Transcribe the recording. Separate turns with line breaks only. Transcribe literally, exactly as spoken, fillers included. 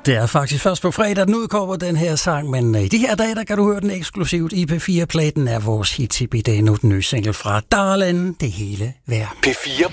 Det er faktisk først på fredag, den udkommer den her sang, men i de her dage, der kan du høre den eksklusivt i P fire. Pladen er vores hit i dag, nu den nye single fra Darlin', Det hele værd.
P fire